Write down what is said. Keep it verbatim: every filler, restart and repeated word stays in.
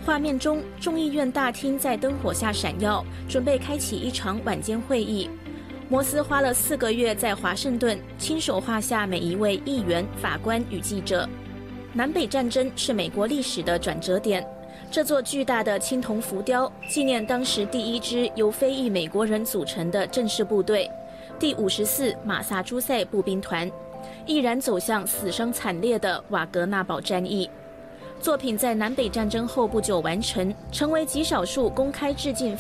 画面中，众议院大厅在灯火下闪耀，准备开启一场晚间会议。摩斯花了四个月在华盛顿亲手画下每一位议员、法官与记者。南北战争是美国历史的转折点。这座巨大的青铜浮雕纪念当时第一支由非裔美国人组成的正式部队——第五十四马萨诸塞步兵团，毅然走向死伤惨烈的瓦格纳堡战役。作品在南北战争后不久完成，成为极少数公开致敬